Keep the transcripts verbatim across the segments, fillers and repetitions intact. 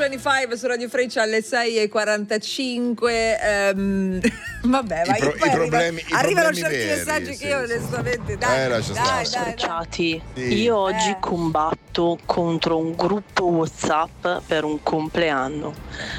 venticinque su Radio Freccia alle sei e quarantacinque. Ehm, vabbè, I, pro, poi i problemi, arriva, arrivano problemi certi veri, messaggi sì, che io sì. onestamente dai, Eh, lascia dai, stare. dai, dai. Sì. Io oggi Eh. combatto contro un gruppo WhatsApp per un compleanno.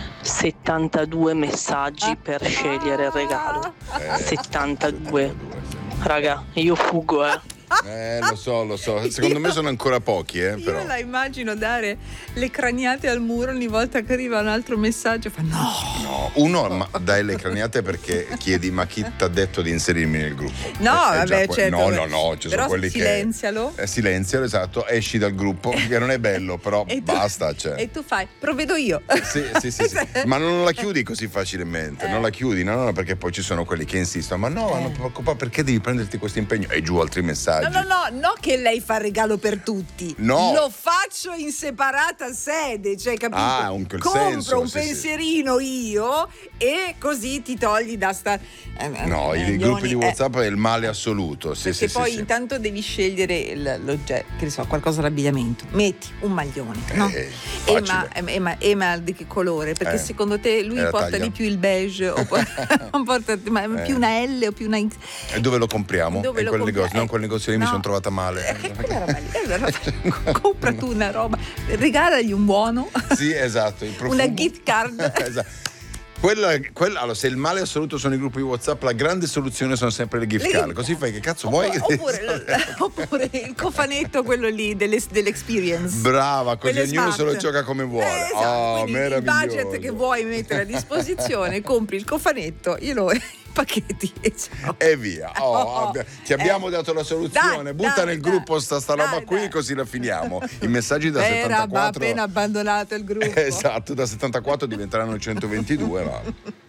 settantadue messaggi per scegliere il regalo. Eh, settantadue. Raga, io fuggo, eh. Eh, lo so, lo so. Secondo Io- me sono ancora pochi, eh, però. Io la immagino dare le craniate al muro ogni volta che arriva un altro messaggio. Fa no. No, uno ma dai le craniate perché chiedi ma chi t'ha detto di inserirmi nel gruppo? No, Eh, già vabbè, que- certo. No, no, no, ci Però sono quelli silenzialo. che eh, silenzialo, esatto, esci dal gruppo, che non è bello, però E tu- basta, cioè. E tu fai, provvedo io. Sì, sì, sì, sì. Ma non la chiudi così facilmente, non la chiudi, no, no, perché poi ci sono quelli che insistono, ma no, non ti preoccupare, perché devi prenderti questo impegno? E giù altri messaggi. No, no, no, no che lei fa il regalo per tutti. No. Lo faccio in separata sede, cioè, capito? Ah, in quel Compro senso, un sì, sì. pensierino io e così ti togli da sta... eh, No, eh, i gli gruppi di oni- eh, WhatsApp è il male assoluto. Sì, perché sì, poi sì, sì. intanto devi scegliere il- l'oggetto, che ne so, qualcosa d'abbigliamento. Metti un maglione, no? Eh, E ma, facile. e, ma, e ma di che colore? Perché Eh, secondo te lui è la porta taglia. di più il beige o po- o porta ma Eh. più una L o più una X? E dove lo compriamo? Dove in lo quel compri- negozio, non eh, quel negozio lì mi no. sono trovata male. Eh, quella roba lì, allora, compra tu una roba, regalagli un buono, Sì, esatto, il profumo. una gift card. Esatto. Quella, quella- allora, se il male assoluto sono i gruppi WhatsApp, la grande soluzione sono sempre le gift Le card. gift Così fai che cazzo vuoi? Oppure, oppure il cofanetto, quello lì delle, dell'experience. Brava, così Quelle ognuno se lo smart. gioca come vuole. Eh, esatto, Ah, quindi il meraviglioso. budget che vuoi mettere a disposizione, compri il cofanetto, glielo pacchetti e ciao. E via. Oh, Oh, abbia- ti abbiamo eh. dato la soluzione. Dai, Butta dai, nel dai. gruppo sta, sta roba Dai, qui, dai. così la finiamo. I messaggi da Era settantaquattro. appena abbandonato il gruppo. Esatto, da settantaquattro diventeranno centoventidue. Ma...